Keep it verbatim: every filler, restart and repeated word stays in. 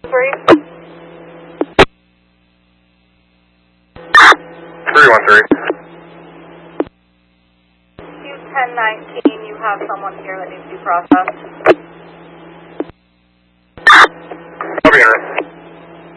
Three. three one three. Q ten nineteen, you have someone here that needs to be processed.